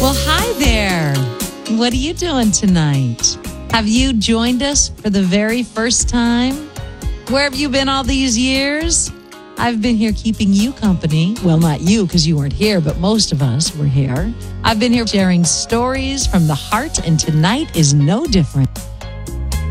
Well, hi there. What are you doing tonight? Have you joined us for the very first time? Where have you been all these years? I've been here keeping you company. Well, not you because you weren't here, but most of us were here. I've been here sharing stories from the heart, and tonight is no different.